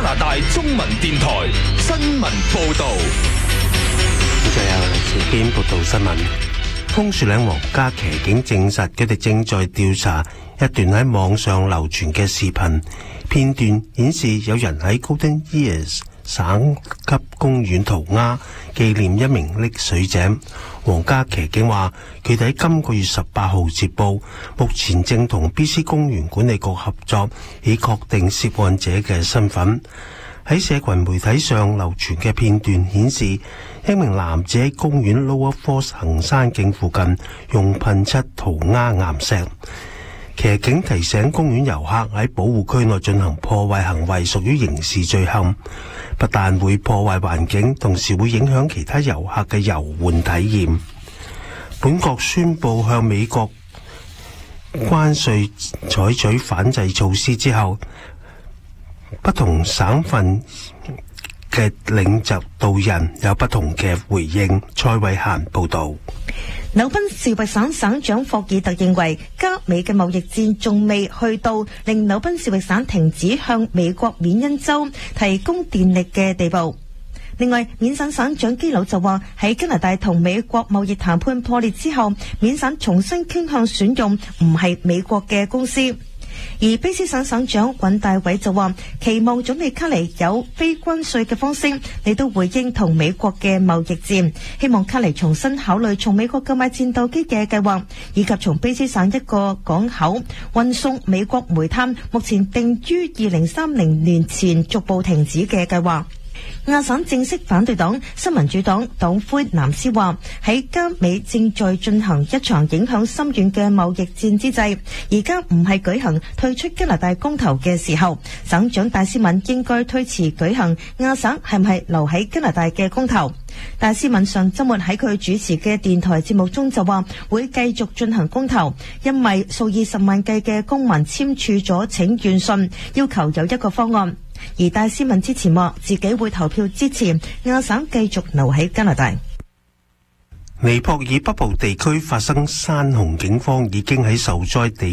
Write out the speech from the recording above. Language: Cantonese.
拿大中文電台新聞報道。 最後嚟自篇報道新聞。楓樹嶺皇家騎警證實，佢哋正在調查一段喺網上流傳嘅視頻片段，顯示有人喺 Golden Ears 省級公園塗鴉紀念一名溺水者。皇家騎警話，佢哋喺今個月18號接報，目前正同 BC 公園管理局合作，以確定涉案者嘅身份。喺社群媒體上流傳嘅片段顯示，一名男子喺公園 Lower Force 行山徑附近用噴漆塗鴉岩石。騎警提醒公園遊客喺保護區內進行破壞行為屬於刑事罪行，不但會破壞環境，同時會影響其他遊客嘅遊玩體驗。本國宣布向美國關稅採取反制措施之後，不同省份嘅領袖導人有不同嘅回應。蔡慧嫻報道。 紐賓士域省省長霍爾特認為，加美嘅貿易戰仲未去到令紐賓士域省停止向美國緬因州提供電力嘅地步。另外，緬省省長基魯就話，喺加拿大同美國貿易談判破裂之後，緬省重新傾向選用唔係美國嘅公司。而卑詩省省長尹大偉就話，期望總理卡尼有非關稅嘅方式嚟到回應同美國嘅貿易戰，希望卡尼重新考慮從美國購買戰鬥機嘅計劃，以及從卑詩省一個港口運送美國煤炭，目前定於2030年前逐步停止嘅計劃。亞省正式反對黨新民主黨黨魁南斯話，喺加美正在進行一場影響深遠嘅貿易戰之際，而家唔係舉行退出加拿大公投嘅時候。省長戴斯敏應該推遲舉行亞省係唔係留喺加拿大嘅公投。戴斯敏上周末喺佢主持嘅電台節目中就話，會繼續進行公投，因為數以十萬計嘅公民簽署咗請願信，要求有一個方案。而戴斯敏之前話自己會投票支持亞省繼續留喺加拿大。 尼泊爾北部地區發生山洪，警方已經喺受災地